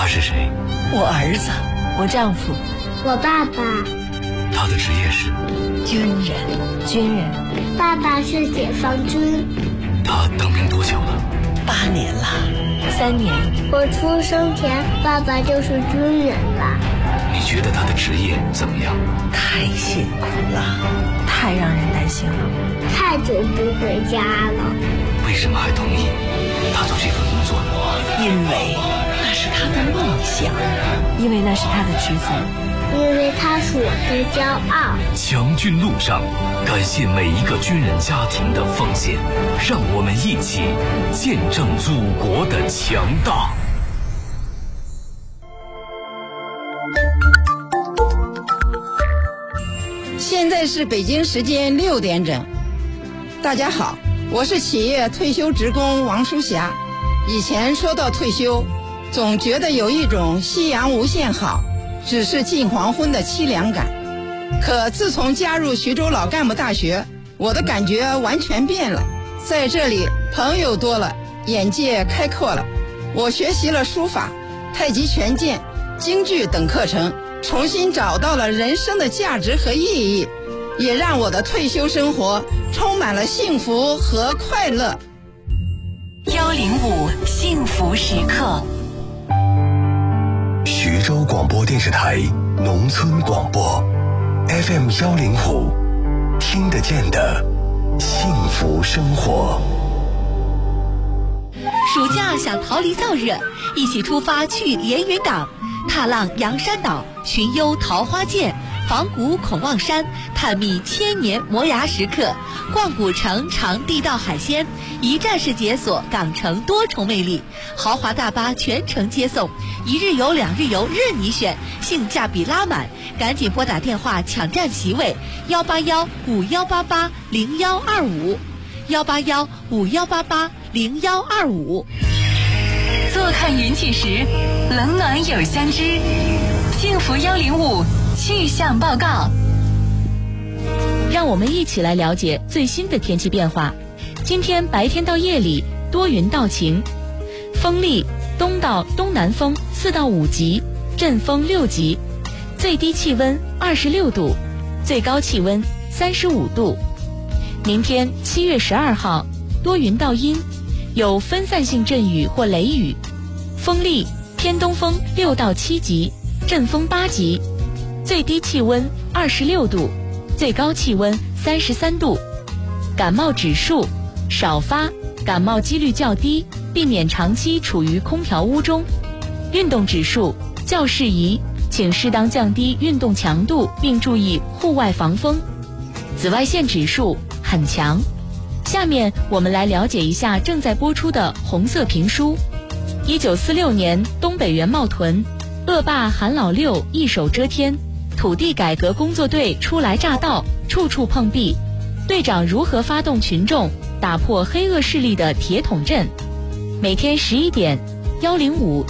他是谁？ 我儿子， 我丈夫， 我爸爸。 他的职业是军人。 军人。 爸爸是解放军。 他当兵多久了 ？8年了。 3年。 我出生前爸爸就是军人了。 你觉得他的职业怎么样？ 太辛苦了， 太让人担心了， 太久不回家了。 为什么还同意他做这份工作呢？ 因为那是他的梦想， 因为那是他的职责， 因为他是我的骄傲。 强军路上，感谢每一个军人家庭的奉献，让我们一起见证祖国的强大。 现在是北京时间6点整。大家好，我是企业退休职工王淑霞。以前说到退休，总觉得有一种夕阳无限好，只是近黄昏的凄凉感。可自从加入徐州老干部大学，我的感觉完全变了。在这里朋友多了，眼界开阔了。我学习了书法、太极拳剑、京剧等课程，重新找到了人生的价值和意义，也让我的退休生活充满了幸福和快乐。 105幸福时刻。 徐州广播电视台农村广播 FM 105，听得见的幸福生活。 暑假想逃离燥热，一起出发去连云港，踏浪洋山岛，寻幽桃花涧，访古孔望山，探秘千年磨牙时刻，逛古城尝地道海鲜，一站式解锁港城多重魅力，豪华大巴全程接送，1日游2日游任你选，性价比拉满，赶紧拨打电话抢占席位，18151880125，18151880125。 坐看云起时，冷暖有相知。幸福105气象报告。 让我们一起来了解最新的天气变化。今天白天到夜里多云到晴，风力东到东南风4到5级，阵风6级，最低气温26度，最高气温35度。明天7月12号多云到阴，有分散性阵雨或雷雨，风力偏东风6到7级，阵风8级，最低气温26度，最高气温33度。感冒指数少发，感冒几率较低，避免长期处于空调屋中。运动指数较适宜，请适当降低运动强度，并注意户外防风。紫外线指数很强。下面我们来了解一下正在播出的红色评书。1946年东北原冒屯，恶霸韩老六一手遮天，土地改革工作队初来乍到，处处碰壁，队长如何发动群众打破黑恶势力的铁桶阵。每天11点，105